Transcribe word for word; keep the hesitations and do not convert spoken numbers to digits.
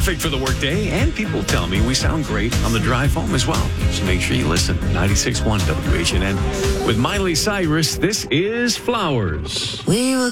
perfect for the workday, and people tell me we sound great on the drive home as well. So make sure you listen. ninety-six point one W H N N. With Miley Cyrus, this is Flowers. We were